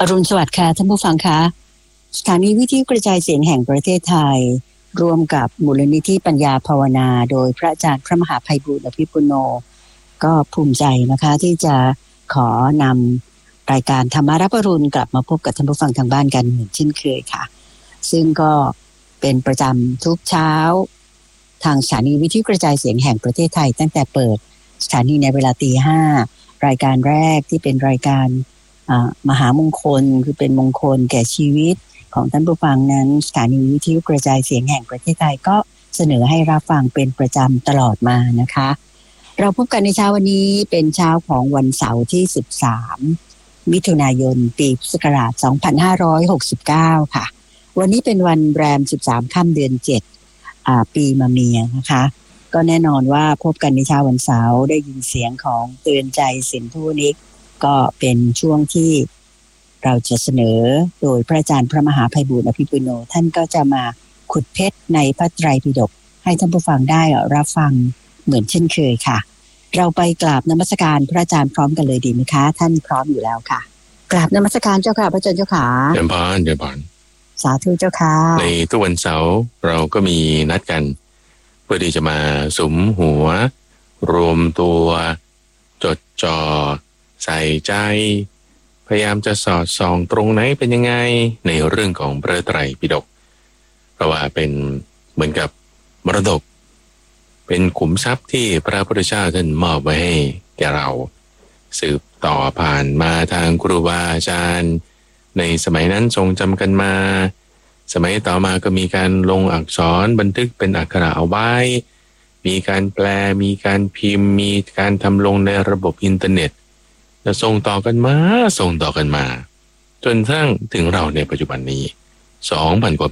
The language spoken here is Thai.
อรุณสวัสดิ์ค่ะท่านผู้ฟังคะสถานีวิทยุกระจายเสียงแห่งประเทศไทยร่วมกับมูลนิธิปัญญาภาวนาโดยพระอาจารย์พระมหาไพบูลย์อภิปุโนก็ภูมิใจนะคะที่จะขอนำรายการธรรมารับอรุณกลับมาพบกับท่านผู้ฟังทางบ้านกันเหมือนเช่นเคยค่ะซึ่งก็เป็นประจำทุกเช้าทางสถานีวิทยุกระจายเสียงแห่งประเทศไทยตั้งแต่เปิดสถานีในเวลา 5:00 รายการแรกที่เป็นรายการมหามงคลคือเป็นมงคลแก่ชีวิตของท่านผู้ฟังนั้นสถานีวิทยุกระจายเสียงแห่งประเทศไทยก็เสนอให้รับฟังเป็นประจำตลอดมานะคะเราพบกันในเช้าวันนี้เป็นเช้าของวันเสาร์ที่13มิถุนายนปีพุทธศักราช2569ค่ะวันนี้เป็นวันแรม13ค่ำเดือน7ปีมะเมียนะคะก็แน่นอนว่าพบกันในเช้าวันเสาร์ได้ยินเสียงของเตือนใจสินธุนิกก็เป็นช่วงที่เราจะเสนอโดยพระอาจารย์พระมหาไพบูลย์อภิปุโนท่านก็จะมาขุดเพชรในพระไตรปิฎกให้ท่านผู้ฟังได้รับฟังเหมือนเช่นเคยค่ะเราไปกราบนมัสการพระอาจารย์พร้อมกันเลยดีไหมคะท่านพร้อมอยู่แล้วค่ะกราบนมัสการเจ้าค่ะพระอาจารย์เจ้าค่ะเดินพานสาธุเจ้าค่ะในทุกวันเสาร์เราก็มีนัดกันเพื่อที่จะมาสุมหัวรวมตัวจดจ่อใส่ใจพยายามจะสอดส่องตรงไหนเป็นยังไงในเรื่องของพระไตรปิฎกเพราะว่าเป็นเหมือนกับมรดกเป็นขุมทรัพย์ที่พระพุทธเจ้าท่านมอบไว้ให้แก่เราสืบต่อผ่านมาทางครูบาอาจารย์ในสมัยนั้นทรงจำกันมาสมัยต่อมาก็มีการลงอักษรบันทึกเป็นอักขระเอาไว้มีการแปลมีการพิมพ์มีการทำลงในระบบอินเทอร์เน็ตแล้วส่งต่อกันมาจนทั้งถึงเราในปัจจุบันนี้ 2,000 กว่า